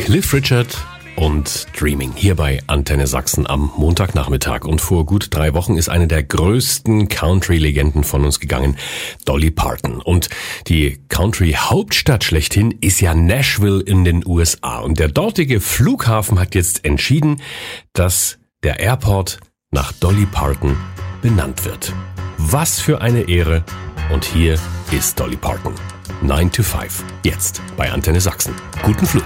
Cliff Richard und Dreaming hier bei Antenne Sachsen am Montagnachmittag. Und vor gut 3 Wochen ist eine der größten Country-Legenden von uns gegangen, Dolly Parton. Und die Country-Hauptstadt schlechthin ist ja Nashville in den USA. Und der dortige Flughafen hat jetzt entschieden, dass der Airport nach Dolly Parton benannt wird. Was für eine Ehre. Und hier ist Dolly Parton. 9 to 5. Jetzt bei Antenne Sachsen. Guten Flug.